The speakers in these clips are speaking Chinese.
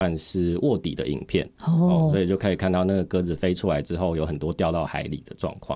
段是卧底的影片所以就可以看到那个鸽子飞出来之后，有很多掉到海里的状况。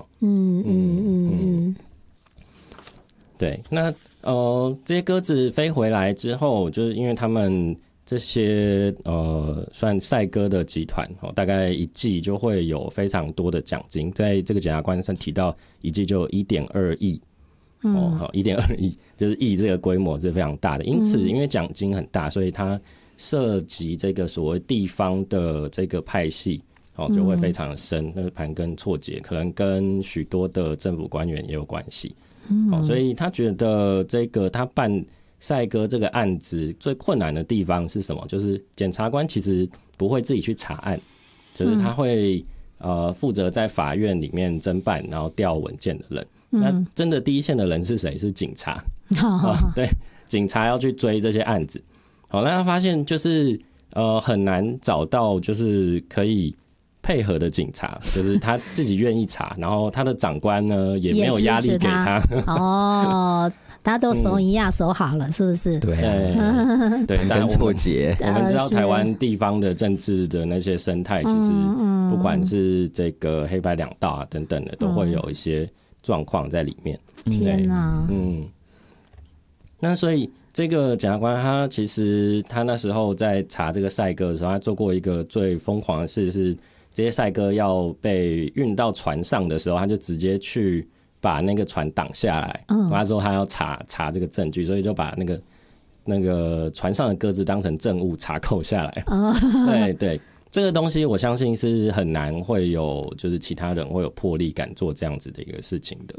对，那这些鸽子飞回来之后，就是因为他们这些算赛鸽的集团大概一季就会有非常多的奖金，在这个检察官上提到一季就有 1.2 亿1.2 亿，就是亿这个规模是非常大的。因此因为奖金很大，所以它涉及这个所谓地方的这个派系就会非常的深，那个盘根错节，可能跟许多的政府官员也有关系。所以他觉得这个他办赛鸽这个案子最困难的地方是什么？就是检察官其实不会自己去查案，就是他会负责在法院里面侦办，然后调文件的人。那真的第一线的人是谁？是警察。对，警察要去追这些案子。好，那他发现就是很难找到就是可以配合的警察，就是他自己愿意查，然后他的长官呢也没有压力给他。 大家都手一样手好了，是不是？ 对对， 盘根错节。 我们知道台湾地方的政治的那些生态，其实不管是这个黑白两道等等的，都会有一些状况在里面。 天哪！ 那所以这个检察官他其实他那时候在查这个赛鸽的时候，他做过一个最疯狂的事是，这些赛鸽要被运到船上的时候，他就直接去把那个船挡下来。他说他要查这个证据，所以就把那个船上的鸽子当成证物查扣下来。对对，这个东西我相信是很难会有就是其他人会有魄力敢做这样子的一个事情的。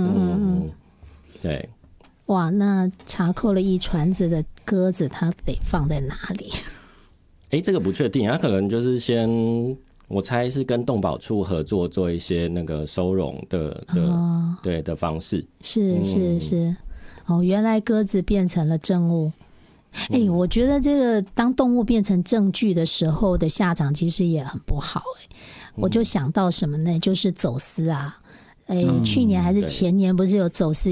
对。 哇，那查扣了一船子的鸽子，它得放在哪里？ 这个不确定，他可能就是先，我猜是跟动保处合作做一些那个收容的对的方式。是。原来鸽子变成了证物。我觉得这个当动物变成证据的时候的下场其实也很不好。我就想到什么呢？就是走私啊。去年还是前年不是有走私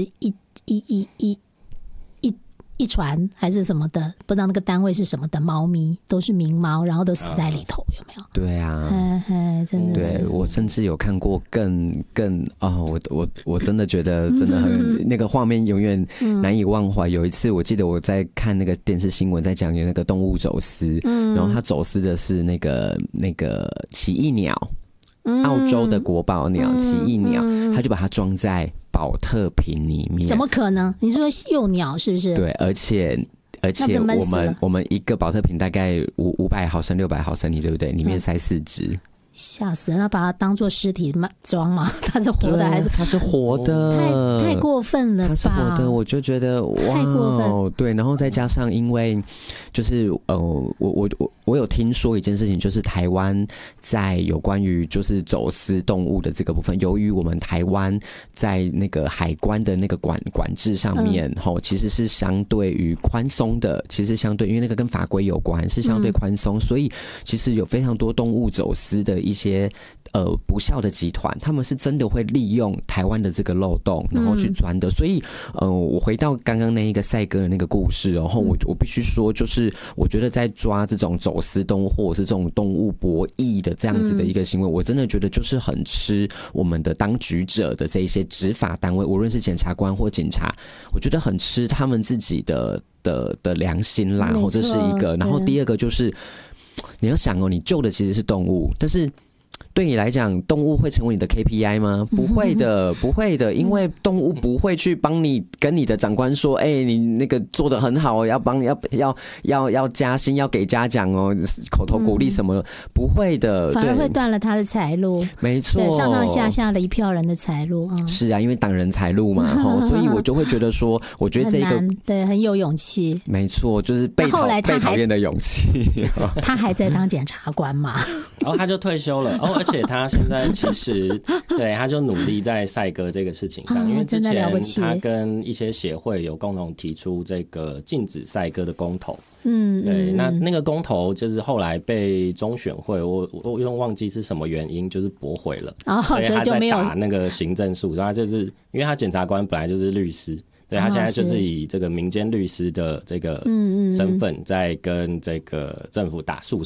一船还是什么的，不知道那个单位是什么的猫咪，都是名猫，然后都死在里头，有没有？ 对啊， 真的是。 对，我甚至有看过更我真的觉得真的很那个画面永远难以忘怀。有一次我记得我在看那个电视新闻，在讲那个动物走私，然后他走私的是那个奇异鸟。澳洲的国宝鸟奇异鸟，他就把它装在保特瓶里面。 怎么可能？你是说幼鸟是不是？ 对，而且我们一个保特瓶大概500毫升600毫升，对不对？里面塞4只。 吓死人！他把它当作尸体装吗？它是活的还是？ 它是活的， 太过分了吧！ 它是活的，我就觉得哇， 太过分。 对，然后再加上因为就是我有听说一件事情，就是台湾在有关于就是走私动物的这个部分，由于我们台湾在那个海关的那个管制上面，其实是相对于宽松的，其实相对因为那个跟法规有关，是相对宽松，所以其实有非常多动物走私的一些不孝的集团，他们是真的会利用台湾的这个漏洞，然后去钻的。所以我回到刚刚那一个赛鸽的那个故事，然后我必须说，就是我觉得在抓这种走私动物或者是这种动物博弈的这样子的一个行为，我真的觉得就是很吃我们的当局者的这一些执法单位，无论是检察官或警察，我觉得很吃他们自己的良心啦，或者是一个。然后第二个就是你要想你救的其实是动物，但是对你来讲，动物会成为你的 KPI 吗？不会的，不会的，因为动物不会去帮你跟你的长官说，你那个做得很好，要帮你要加薪，要给嘉奖哦，口头鼓励什么的，不会的， 反而会断了他的财路。 没错， 对，上上下了一票人的财路。 是啊，因为挡人财路嘛，所以我就会觉得说，我觉得这个对很有勇气。 没错，就是被讨厌的勇气。 他还在当检察官嘛？ 然后他就退休了。而且他现在其实对他就努力在赛鸽这个事情上，因为之前他跟一些协会有共同提出这个禁止赛鸽的公投。对，那个公投就是后来被中选会，我有点忘记是什么原因，就是驳回了。所以他在打那个行政诉讼，他就是因为他检察官本来就是律师。对，他现在就是以这个民间律师的这个身份在跟这个政府打诉